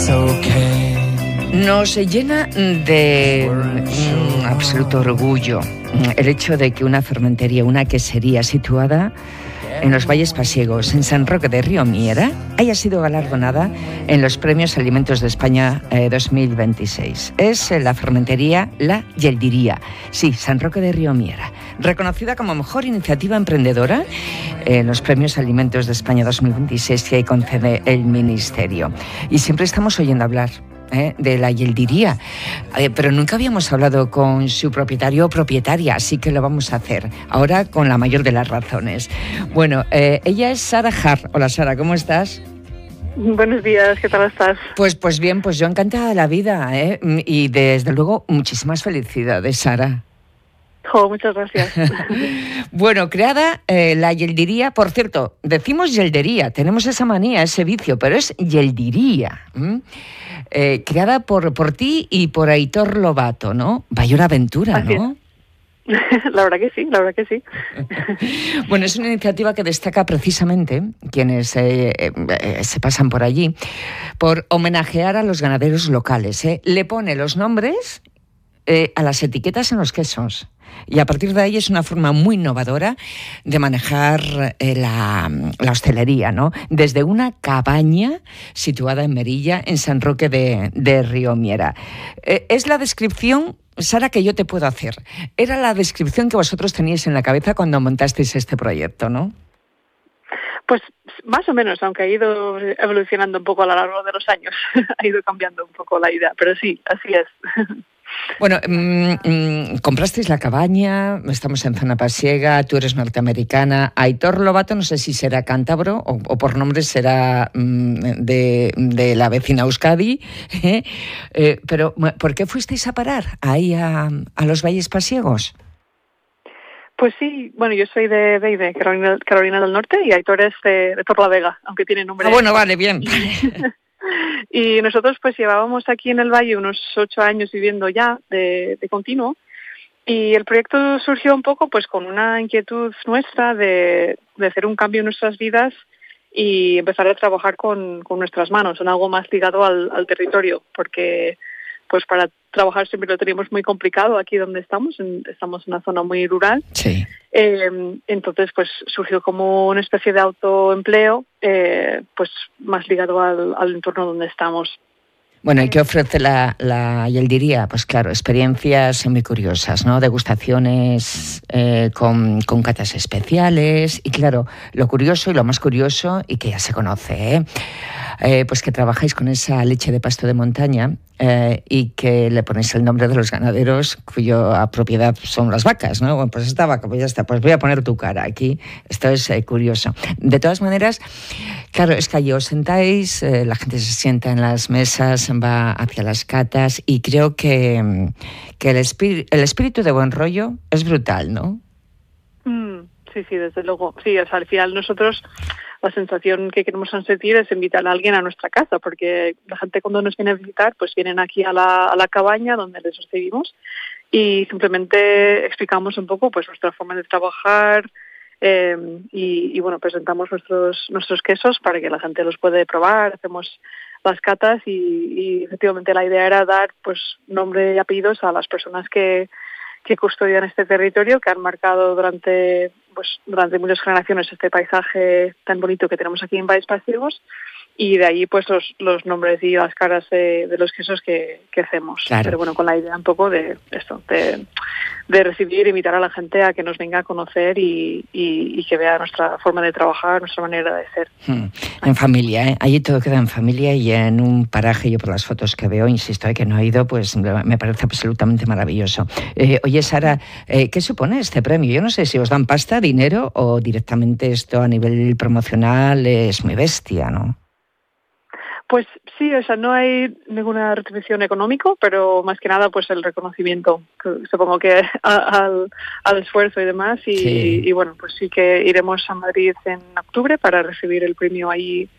Nos llena de absoluto orgullo el hecho de que una fermentería, una quesería situada en los Valles Pasiegos, en San Roque de Riomiera, haya sido galardonada en los Premios Alimentos de España 2026. Es la fermentería La Geldiría, sí, San Roque de Riomiera, reconocida como mejor iniciativa emprendedora en los Premios Alimentos de España 2026 que concede el Ministerio. Y siempre estamos oyendo hablar de La Geldiría, pero nunca habíamos hablado con su propietario o propietaria, así que lo vamos a hacer ahora con la mayor de las razones. Bueno, ella es Sara Har. Hola Sara, ¿cómo estás? Buenos días, ¿qué tal estás? Pues bien, pues yo encantada de la vida, y desde luego muchísimas felicidades, Sara. Oh, muchas gracias. Bueno, creada La Geldiría, por cierto, decimos geldería, tenemos esa manía, ese vicio, pero es geldiría. Creada por ti y por Aitor Lobato, ¿no? Vaya una aventura, Así ¿no? La verdad que sí. Bueno, es una iniciativa que destaca precisamente quienes se pasan por allí, por homenajear a los ganaderos locales. Le pone los nombres a las etiquetas en los quesos. Y a partir de ahí es una forma muy innovadora de manejar la hostelería, ¿no? Desde una cabaña situada en Merilla, en San Roque de Riomiera. Es la descripción, Sara, que yo te puedo hacer. Era la descripción que vosotros teníais en la cabeza cuando montasteis este proyecto, ¿no? Pues más o menos, aunque ha ido evolucionando un poco a lo largo de los años. Ha ido cambiando un poco la idea, pero sí, así es. Bueno, comprasteis la cabaña, estamos en zona pasiega, tú eres norteamericana. Aitor Lobato, no sé si será cántabro o por nombre será de la vecina Euskadi, pero ¿por qué fuisteis a parar ahí a los Valles Pasiegos? Pues sí, bueno, yo soy de Carolina del Norte y Aitor es de Torlavega, aunque tiene nombre... Ah, bueno, vale, bien. Y nosotros pues llevábamos aquí en el Valle unos 8 años viviendo ya de continuo, y el proyecto surgió un poco pues con una inquietud nuestra de hacer un cambio en nuestras vidas y empezar a trabajar con nuestras manos, en algo más ligado al territorio, porque pues para trabajar siempre lo teníamos muy complicado aquí donde estamos en una zona muy rural. Sí. Entonces pues surgió como una especie de autoempleo, pues más ligado al entorno donde estamos. Bueno, ¿y qué ofrece la Geldiría? Pues claro, experiencias muy curiosas, ¿no? Degustaciones con catas especiales y claro, lo curioso y lo más curioso y que ya se conoce, pues que trabajáis con esa leche de pasto de montaña y que le ponéis el nombre de los ganaderos cuya propiedad son las vacas, ¿no? Bueno, pues esta vaca, pues ya está, pues voy a poner tu cara aquí. Esto es curioso. De todas maneras, claro, es que allí os sentáis, la gente se sienta en las mesas, va hacia las catas y creo que el espíritu de buen rollo es brutal, ¿no? Sí, desde luego. Sí, o sea, al final nosotros la sensación que queremos sentir es invitar a alguien a nuestra casa, porque la gente cuando nos viene a visitar, pues vienen aquí a la cabaña donde les recibimos y simplemente explicamos un poco pues nuestra forma de trabajar y bueno, presentamos nuestros quesos para que la gente los pueda probar, hacemos las catas y efectivamente la idea era dar pues nombre y apellidos a las personas que custodian este territorio, que han marcado durante muchas generaciones este paisaje tan bonito que tenemos aquí en Valles Pasiegos, y de ahí pues los nombres y las caras de los quesos que hacemos. Claro. Pero bueno, con la idea un poco de esto, de recibir, invitar a la gente a que nos venga a conocer y que vea nuestra forma de trabajar, nuestra manera de ser. En familia, allí todo queda en familia y en un paraje, yo por las fotos que veo, insisto, que no he ido, pues me parece absolutamente maravilloso. Oye, Sara, ¿qué supone este premio? Yo no sé si os dan pasta, dinero o directamente esto a nivel promocional es muy bestia, ¿no? Pues sí, o sea, no hay ninguna retribución económica, pero más que nada pues el reconocimiento, supongo que al esfuerzo y demás, y bueno, pues sí que iremos a Madrid en octubre para recibir el premio ahí